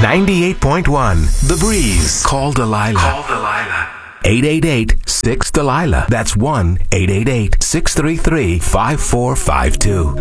98.1 The Breeze. Call Delilah. 888-6-DELILAH. That's 1-888-633-5452.